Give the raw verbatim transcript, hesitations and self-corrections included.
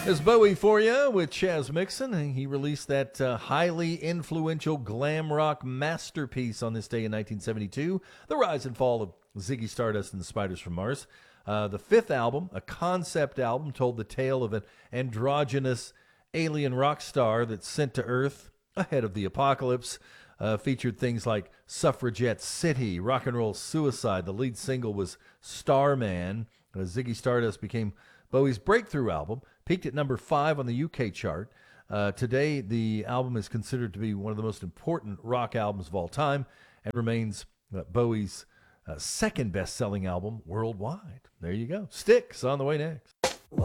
There's Bowie for you with Chaz Mixon. He released that uh, highly influential glam rock masterpiece on this day in nineteen seventy-two, The Rise and Fall of Ziggy Stardust and the Spiders from Mars. Uh, the fifth album, a concept album, told the tale of an androgynous alien rock star that's sent to Earth ahead of the apocalypse. Uh, featured things like Suffragette City, Rock and Roll Suicide. The lead single was Starman. Uh, Ziggy Stardust became Bowie's breakthrough album, peaked at number five on the U K chart. Uh, today, the album is considered to be one of the most important rock albums of all time and remains uh, Bowie's uh, second best-selling album worldwide. There you go. Styx on the way next.